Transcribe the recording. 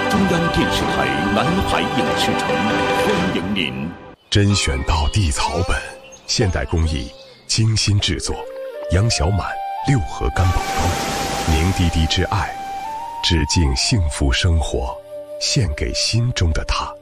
中央电视台南海影视城欢迎您。 甄选道地草本，现代工艺，精心制作。杨小满六合干宝膏，凝滴滴之爱，致敬幸福生活，献给心中的他。